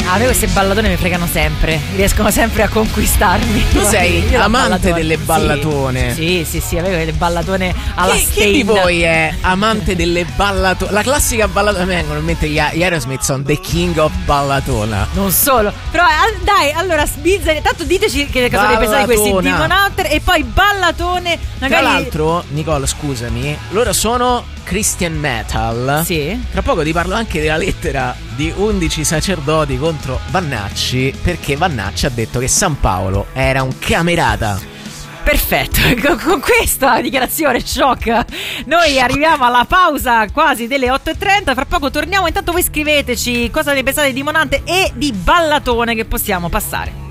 A me queste ballatone mi fregano sempre, riescono sempre a conquistarmi. Tu sei amante delle ballatone? Sì, avevo delle ballatone alla Chi di voi è amante delle ballatone? La classica ballatona, mi vengono in mente gli Aerosmith sono the king of ballatona. Non solo, però dai, allora sbizzarri, tanto diteci che cosa ne pensate di questi Demon Hunter e poi ballatone. Magari... Tra l'altro, Nicola, scusami, loro sono Christian metal. Sì. Tra poco ti parlo anche della lettera di 11 sacerdoti contro Vannacci, perché Vannacci ha detto che San Paolo era un camerata. Perfetto, con questa dichiarazione shock noi arriviamo alla pausa quasi delle 8:30. Fra poco torniamo, intanto voi scriveteci cosa ne pensate di Demon Hunter e di ballatone che possiamo passare.